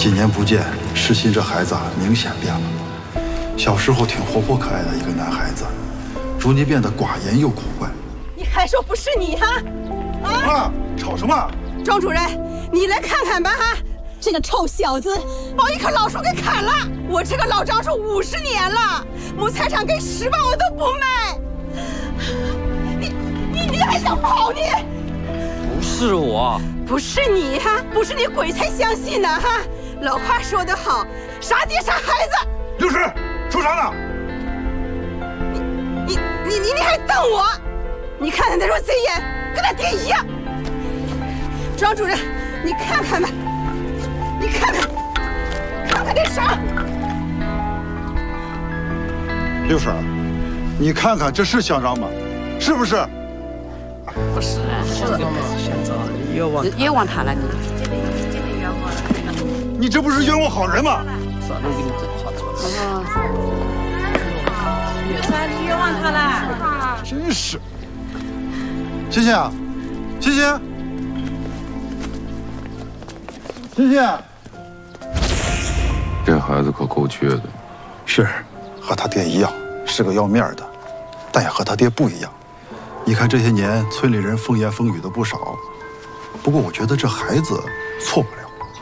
几年不见，世新这孩子明显变了。小时候挺活泼可爱的一个男孩子，逐年变得寡言又古怪。 你还说不是你哈？ 啊！吵什么？ 庄主任，你来看看吧哈！这个臭小子把一棵老树给砍了，我这个老樟树50年了，亩财产给10万我都不卖。你还想跑你？ 不是我， 不是你哈，不是你鬼才相信呢哈！老话说得好，杀爹杀孩子。 刘氏，说啥呢？ 你还瞪我？你看他那双贼眼，跟他爹一样。庄主任，你看看吧，你看看这伤。 六婶，你看看这是香樟吗？是不是？ 不是，是香樟，你冤枉他了，你冤枉了。 你这不是冤枉好人吗？ 算了，我给你这话说。 刘三，你冤枉他了。 真是。欣欣啊，欣欣，欣欣， 这孩子可够缺的。 是，和他爹一样，是个要面的，但也和他爹不一样。你看这些年，村里人风言风语的不少，不过我觉得这孩子错不了。